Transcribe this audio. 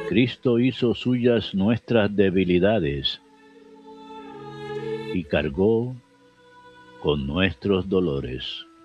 Cristo hizo suyas nuestras debilidades y cargó con nuestros dolores.